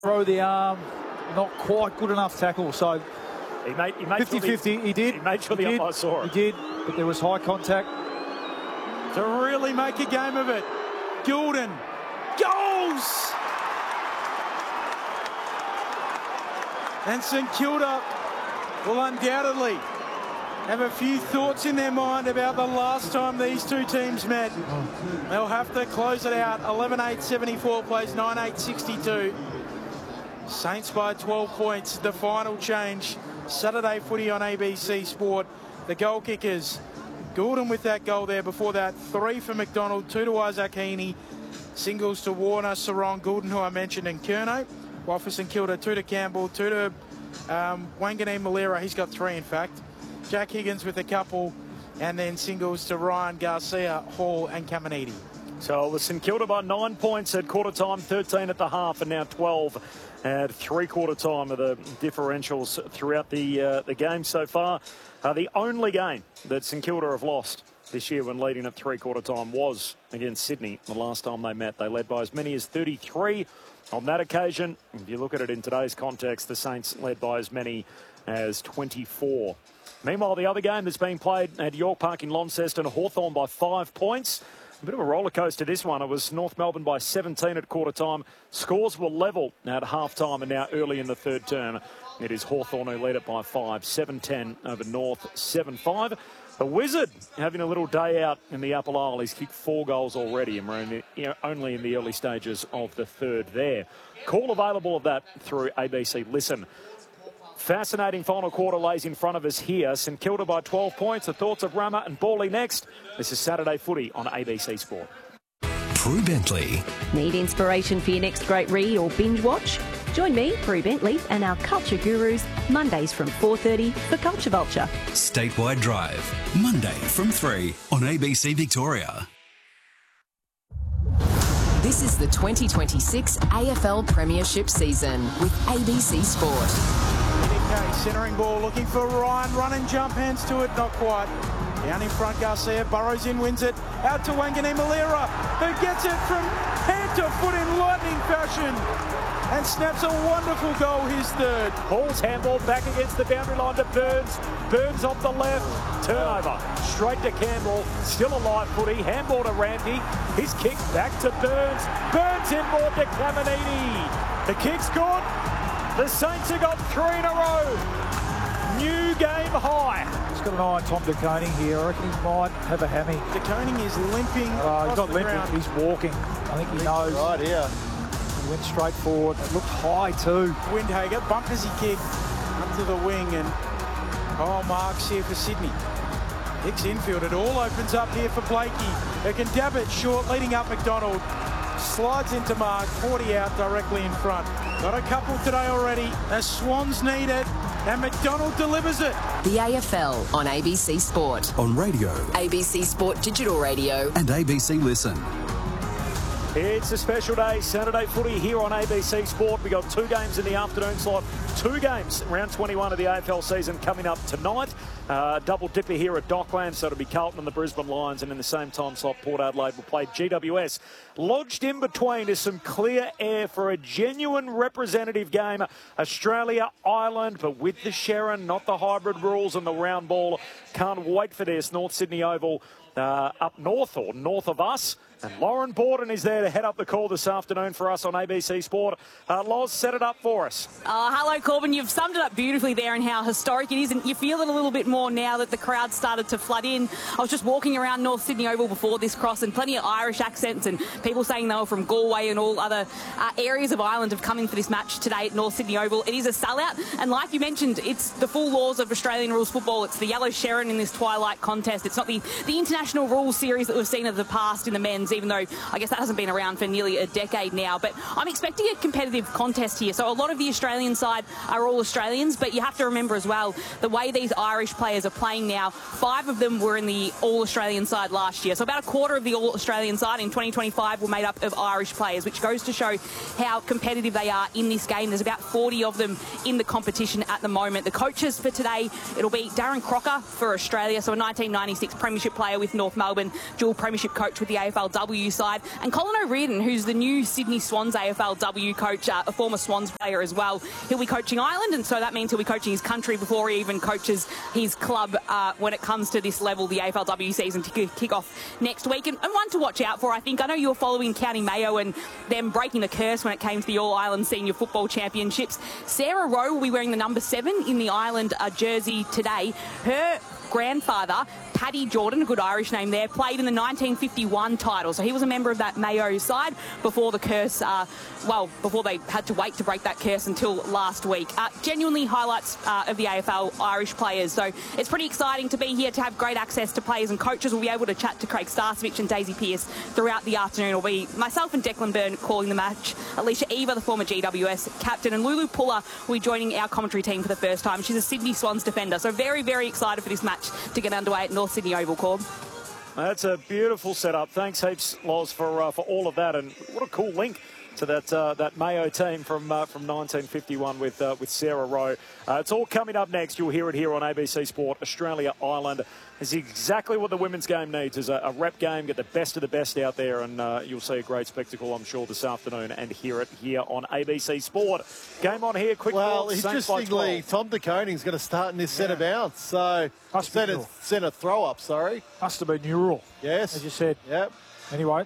Throw the arm, not quite good enough tackle. So he made 50-50. He did. He made sure the umpire saw it. He did, but there was high contact. To really make a game of it, Gulden goes! And St Kilda will undoubtedly have a few thoughts in their mind about the last time these two teams met. They'll have to close it out. 11-8-74 plays 9-8-62. Saints by 12 points. The final change. Saturday footy on ABC Sport. The goal kickers. Gulden with that goal there. Before that, 3 for McDonald, 2 to Isaac Heaney. Singles to Warner, Sarong, Gulden, who I mentioned, and Curnow. While for St Kilda, 2 to Campbell, 2 to Wanganeen Malera. He's got 3, in fact. Jack Higgins with a couple, and then singles to Ryan Garcia, Hall, and Caminiti. So it was St Kilda by 9 points at quarter time, 13 at the half, and now 12 at three-quarter time of the differentials throughout the game so far. The only game that St Kilda have lost this year when leading at three-quarter time was against Sydney. The last time they met, they led by as many as 33 on that occasion. If you look at it in today's context, the Saints led by as many as 24. Meanwhile, the other game that's being played at York Park in Launceston, Hawthorn by 5 points. A bit of a roller coaster, this one. It was North Melbourne by 17 at quarter time. Scores were level at half time and now early in the third term. It is Hawthorn who lead it by 5, 7-10 over North, 7-5. The Wizard having a little day out in the Upper Isle. He's kicked 4 goals already, and we're only in the early stages of the third there. Call available of that through ABC Listen. Fascinating final quarter lays in front of us here. St Kilda by 12 points. The thoughts of Rama and Bawley next. This is Saturday Footy on ABC Sport. Prue Bentley. Need inspiration for your next great read or binge watch? Join me, Prue Bentley, and our culture gurus Mondays from 4:30 for Culture Vulture. Statewide Drive, Monday from 3 on ABC Victoria. This is the 2026 AFL Premiership season with ABC Sport. Centering ball, looking for Ryan, run and jump, hands to it, not quite. Down in front, Garcia, burrows in, wins it, out to Wanganeen Malera, who gets it from hand to foot in lightning fashion, and snaps a wonderful goal, his third. Hall's handball back against the boundary line to Burns. Burns off the left, turnover, straight to Campbell, still a live footy, handball to Randy, his kick back to Burns, Burns inboard to Caminiti. The kick's good. The Saints have got 3 in a row. New game high. He's got an eye on Tom De Koning here. I reckon he might have a hammy. De Koning is limping. He's not limping, ground. he's walking. I think he knows. Right here. He went straight forward. It looked high too. Windhager, bumpers he kicked up to the wing, and Marks here for Sydney. Hicks infield. It all opens up here for Blakey. They can dab it short, leading up McDonald. Slides into Mark, 40 out directly in front. Got a couple today already. The Swans need it, and McDonald delivers it. The AFL on ABC Sport. On radio. ABC Sport Digital Radio. And ABC Listen. It's a special day, Saturday Footy here on ABC Sport. We got 2 games in the afternoon slot, 2 games, round 21 of the AFL season coming up tonight. Double dipper here at Dockland, so it'll be Carlton and the Brisbane Lions, and in the same time slot, Port Adelaide will play GWS. Lodged in between is some clear air for a genuine representative game. Australia, Ireland, but with the Sherrin, not the hybrid rules and the round ball. Can't wait for this. North Sydney Oval up north, or north of us. And Lauren Borden is there to head up the call this afternoon for us on ABC Sport. Loz, set it up for us. Hello, Corbin. You've summed it up beautifully there and how historic it is. And you feel it a little bit more now that the crowd started to flood in. I was just walking around North Sydney Oval before this cross, and plenty of Irish accents and people saying they were from Galway and all other areas of Ireland have come in for this match today at North Sydney Oval. It is a sellout. And like you mentioned, it's the full laws of Australian rules football. It's the yellow Sherrin in this twilight contest. It's not the international rules series that we've seen in the past in the men's, even though I guess that hasn't been around for nearly a decade now. But I'm expecting a competitive contest here. So a lot of the Australian side are all Australians, but you have to remember as well, the way these Irish players are playing now, 5 of them were in the All-Australian side last year. So about a quarter of the All-Australian side in 2025 were made up of Irish players, which goes to show how competitive they are in this game. There's about 40 of them in the competition at the moment. The coaches for today, it'll be Darren Crocker for Australia, so a 1996 premiership player with North Melbourne, dual premiership coach with the AFLW AFLW side. And Colin O'Riordan, who's the new Sydney Swans AFLW coach, a former Swans player as well. He'll be coaching Ireland, and so that means he'll be coaching his country before he even coaches his club when it comes to this level, the AFLW season to kick off next week. And one to watch out for, I think. I know you're following County Mayo and them breaking the curse when it came to the All-Ireland Senior Football Championships. Sarah Rowe will be wearing the number 7 in the Ireland jersey today. Her grandfather, Paddy Jordan, a good Irish name there, played in the 1951 title. So he was a member of that Mayo side before the curse, before they had to wait to break that curse until last week. Genuinely highlights of the AFL Irish players. So it's pretty exciting to be here, to have great access to players and coaches. We'll be able to chat to Craig Starcevich and Daisy Pearce throughout the afternoon. It'll be myself and Declan Byrne calling the match. Alicia Eva, the former GWS captain, and Lulu Puller will be joining our commentary team for the first time. She's a Sydney Swans defender. So very, very excited for this match to get underway at North Sydney Oval, Corb. That's a beautiful setup. Thanks heaps, Loz, for all of that. And what a cool link to that Mayo team from 1951 with Sarah Rowe. It's all coming up next. You'll hear it here on ABC Sport. Australia, Ireland is exactly what the women's game needs, is a rep game, get the best of the best out there, and you'll see a great spectacle, I'm sure, this afternoon, and hear it here on ABC Sport. Game on here, quick. Well, interestingly, Tom De Koning's going to start in this centre bounce, so centre throw up, sorry. Must have been neural. Yes. As you said. Yep. Anyway,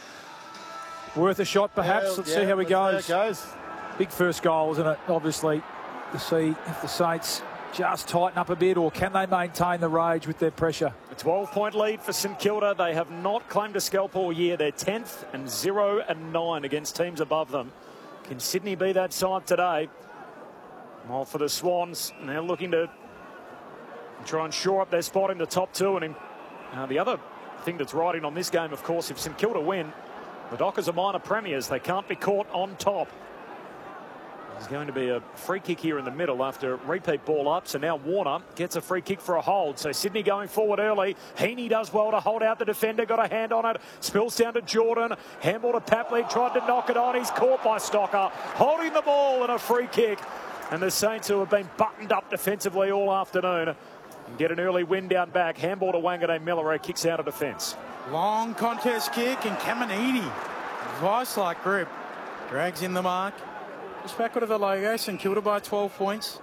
worth a shot perhaps. Let's see how he goes. Big first goal, isn't it? Obviously, to see if the Saints just tighten up a bit, or can they maintain the rage with their pressure? A 12-point lead for St Kilda. They have not claimed a scalp all year. They're 10th and 0-9 against teams above them. Can Sydney be that side today? Well, for the Swans, they're looking to try and shore up their spot in the top 2. And the other thing that's riding on this game, of course, if St Kilda win, the Dockers are minor premiers. They can't be caught on top. There's going to be a free kick here in the middle after repeat ball up. So now Warner gets a free kick for a hold. So Sydney going forward early. Heaney does well to hold out the defender. Got a hand on it. Spills down to Jordan. Handball to Papley. Tried to knock it on. He's caught by Stocker. Holding the ball and a free kick. And the Saints, who have been buttoned up defensively all afternoon, get an early win down back. Handball to Wangade Miller. Kicks out of defence. Long contest kick, and Caminiti, vice-like grip, drags in the mark. Just backward of the logo. St Kilda by 12 points.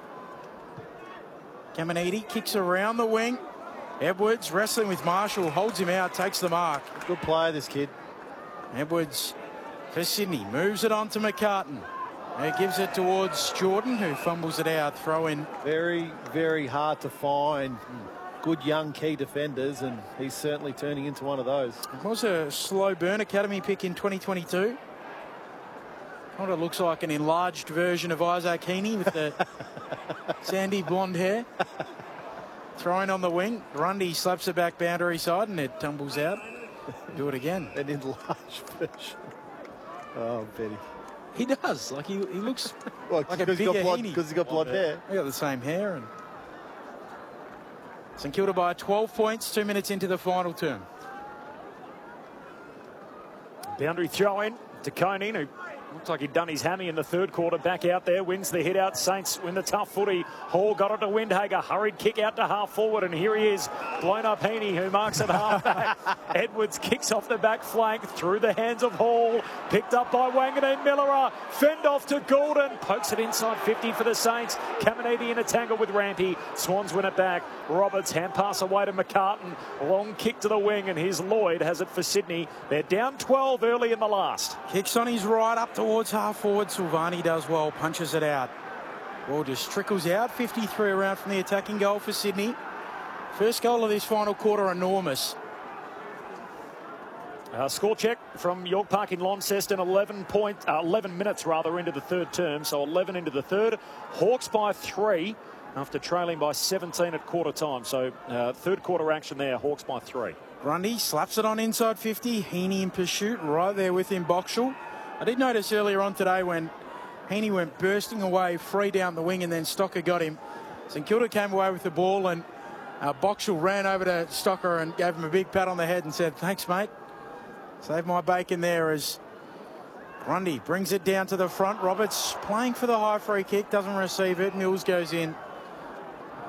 Caminiti kicks around the wing. Edwards wrestling with Marshall, holds him out, takes the mark. Good player, this kid. Edwards for Sydney, moves it on to McCartan. He gives it towards Jordan, who fumbles it out. Throw in. Very, very hard to find good young key defenders, and he's certainly turning into one of those. It was a slow burn academy pick in 2022. What it looks like an enlarged version of Isaac Heaney with the sandy blonde hair. Throwing on the wing. Grundy slaps it back boundary side and it tumbles out. Do it again. An enlarged version. Oh, Betty. He does. Like he looks well, like a bigger Heaney. Because he's got blonde hair. They got the same hair. And St Kilda by 12 points, 2 minutes into the final term. Boundary throw in to Koning, who looks like he'd done his hammy in the third quarter. Back out there, wins the hit out. Saints win the tough footy. Hall got it to Windhager. Hurried kick out to half forward, and here he is. Blown up Heaney, who marks at half back. Edwards kicks off the back flank through the hands of Hall. Picked up by Wangade Miller. Fend off to Gordon. Pokes it inside 50 for the Saints. Caminiti in a tangle with Rampy. Swans win it back. Roberts hand pass away to McCartan. Long kick to the wing, and here's Lloyd has it for Sydney. They're down 12 early in the last. Kicks on his right up towards half forward. Silvani does well, punches it out. Ball just trickles out. 53 around from the attacking goal for Sydney. First goal of this final quarter, enormous. Score check from York Park in Launceston. 11 minutes into the third term, so 11 into the third. Hawks by 3 after trailing by 17 at quarter time. So third quarter action there. Hawks by 3. Grundy slaps it on inside 50. Heaney in pursuit right there with him. Boxall. I did notice earlier on today when Heaney went bursting away free down the wing and then Stocker got him. St Kilda came away with the ball and Boxall ran over to Stocker and gave him a big pat on the head and said, "Thanks, mate. Save my bacon," there as Grundy brings it down to the front. Roberts playing for the high free kick, doesn't receive it. Mills goes in.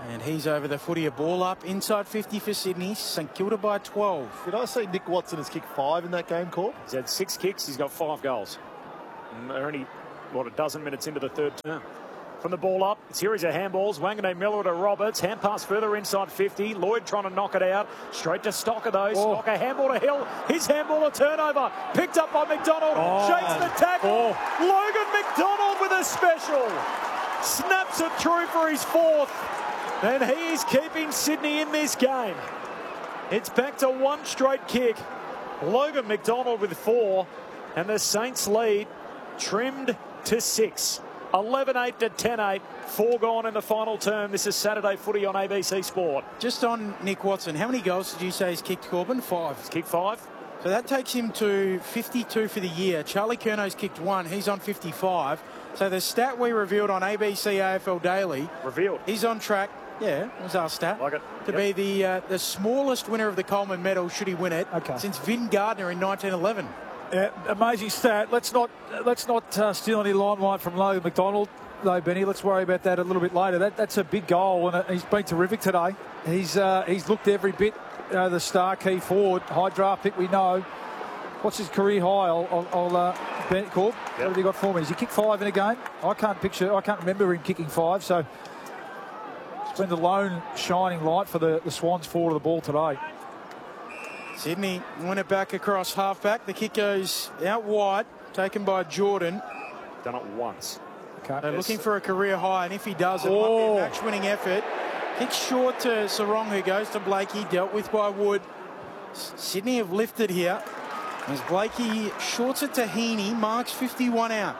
And he's over the footy, a ball up inside 50 for Sydney. St Kilda by 12. Did I see Nick Watson has kicked 5 in that game, Corp? He's had 6 kicks. He's got 5 goals. And they're only, a dozen minutes into the third term. From the ball up, series of handballs. Wanganeen Miller to Roberts. Hand pass further inside 50. Lloyd trying to knock it out. Straight to Stocker, though. Stocker, handball to Hill. His handball, a turnover. Picked up by McDonald. Shakes the tackle. Logan McDonald with a special. Snaps it through for his 4th. And he is keeping Sydney in this game. It's back to 1 straight kick. Logan McDonald with 4. And the Saints lead trimmed to 6. 11-8 to 10-8. 4 gone in the final term. This is Saturday footy on ABC Sport. Just on Nick Watson, how many goals did you say he's kicked, Corbin? 5. He's kicked 5. So that takes him to 52 for the year. Charlie Curnow's kicked 1. He's on 55. So the stat we revealed on ABC AFL Daily. Revealed. He's on track. Yeah, it was our stat. Like it. To be the smallest winner of the Coleman Medal, should he win it, since Vin Gardner in 1911. Yeah, amazing stat. Let's not steal any limelight from Logan McDonald, though, Benny. Let's worry about that a little bit later. That's a big goal, and he's been terrific today. He's looked every bit the star key forward. High draft pick, we know. What's his career high? I'll Ben Corb. What have you got for me? Has he kicked 5 in a game? I can't remember him kicking 5. So it's been the lone shining light for the Swans forward of the ball today. Sydney win it back across halfback. The kick goes out wide, taken by Jordan. Done it once. Okay. They're looking for a career high, and if he does, it might be a match-winning effort. Kick short to Sarong, who goes to Blakey, dealt with by Wood. Sydney have lifted here. As Blakey shorts it to Heaney, marks 51 out.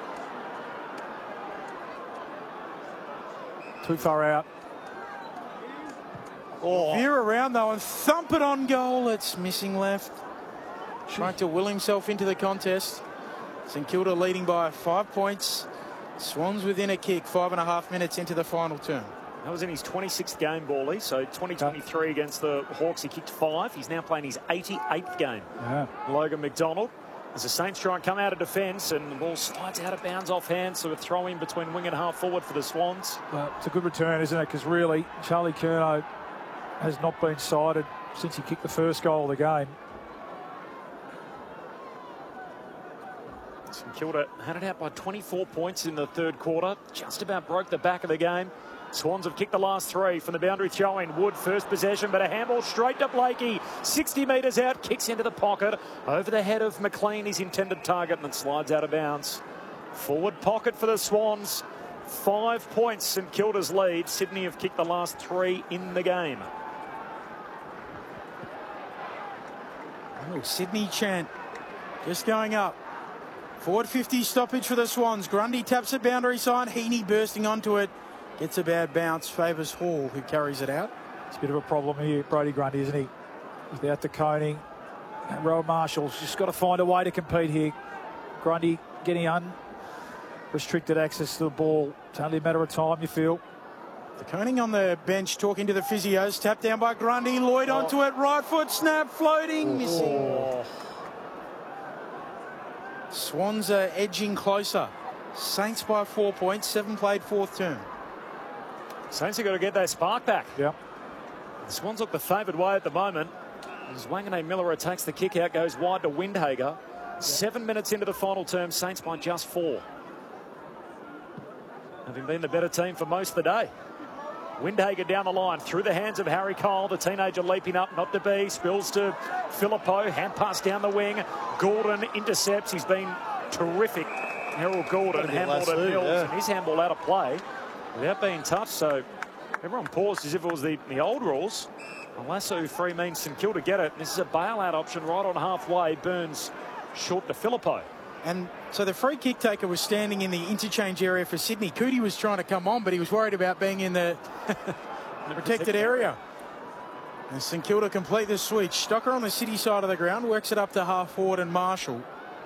Too far out. Veer around though and thump it on goal. It's missing left. Trying to will himself into the contest. St Kilda leading by 5 points. Swans within a kick, 5.5 minutes into the final term. That was in his 26th game, Bally. So 2023 against the Hawks, he kicked 5. He's now playing his 88th game. Yeah. Logan McDonald. As the Saints try and come out of defence, and the ball slides out of bounds off hands, so a throw in between wing and half forward for the Swans. It's a good return, isn't it? Because really, Charlie Curnow has not been sighted since he kicked the first goal of the game. St Kilda had it out by 24 points in the third quarter. Just about broke the back of the game. Swans have kicked the last 3 from the boundary throw-in. Wood first possession, but a handball straight to Blakey. 60 metres out, kicks into the pocket. Over the head of McLean, his intended target, and then slides out of bounds. Forward pocket for the Swans. 5 points, St Kilda's lead. Sydney have kicked the last 3 in the game. Oh, Sydney chant just going up. Forward 50 stoppage for the Swans. Grundy taps the boundary side. Heaney bursting onto it. Gets a bad bounce. Favours Hall, who carries it out. It's a bit of a problem here, Brody Grundy, isn't he? He's out to Koning. And Rowan Marshall's just got to find a way to compete here. Grundy getting unrestricted access to the ball. It's only a matter of time, you feel. The Koning on the bench talking to the physios. Tapped down by Grundy. Lloyd onto it. Right foot snap. Floating. Missing. Swans are edging closer. Saints by 4 points. 7 played fourth term. Saints have got to get their spark back. Yep. The Swans look the favoured way at the moment. As Wanganeen Miller attacks the kick out, goes wide to Windhager. 7 minutes into the final term, Saints by just 4. Having been the better team for most of the day. Windhager down the line, through the hands of Harry Cole, the teenager leaping up, not to be, spills to Filippo, hand pass down the wing. Gordon intercepts, he's been terrific. Harold Gordon handballed at Mills, and his handball out of play without being touched, so everyone paused as if it was the old rules. A lasso free means St Kilda get it. This is a bailout option right on halfway. Burns short to Filippo. And so the free kick taker was standing in the interchange area for Sydney. Cootie was trying to come on, but he was worried about being in the protected area. And St Kilda complete the switch. Stocker on the City side of the ground, works it up to half forward, and Marshall.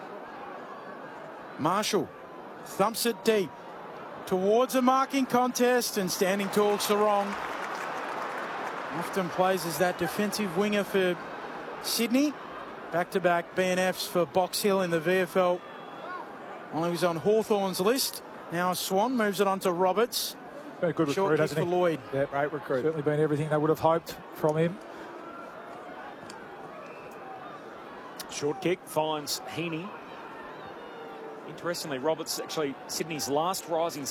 Marshall thumps it deep towards a marking contest, and standing tall Sarong. Often plays as that defensive winger for Sydney. Back-to-back BNFs for Box Hill in the VFL. While he was on Hawthorn's list. Now Swan moves it on to Roberts. been a good Short recruit, kick hasn't for he? Lloyd. Yep. Great recruit. Certainly been everything they would have hoped from him. Short kick finds Heaney. Interestingly, Roberts actually Sydney's last rising